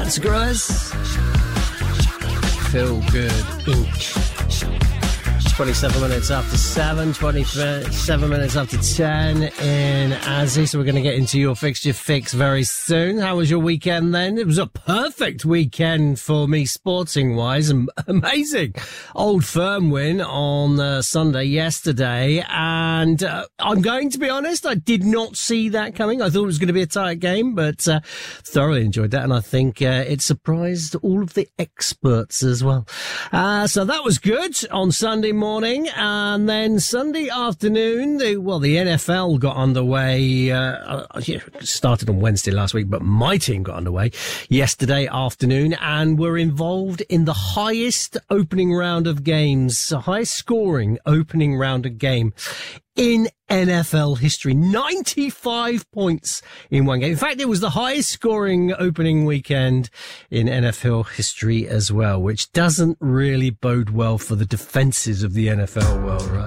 That's Growers. Feel Good Inc. 27 minutes after 7, 27 minutes after 10 in Azzy. So we're going to get into your fixture fix very soon. How was your weekend then? It was a perfect weekend for me sporting wise. Amazing. Old Firm win on Sunday yesterday. And I'm going to be honest, I did not see that coming. I thought it was going to be a tight game, but thoroughly enjoyed that. And I think it surprised all of the experts as well. So that was good on Sunday morning, and then Sunday afternoon, the NFL got underway. Started on Wednesday last week, but my team got underway yesterday afternoon, and were involved in the highest opening round of games, highest scoring opening round of game in NFL history. 95 points in one game. In fact, it was the highest scoring opening weekend in NFL history as well, which doesn't really bode well for the defenses of the NFL world, right?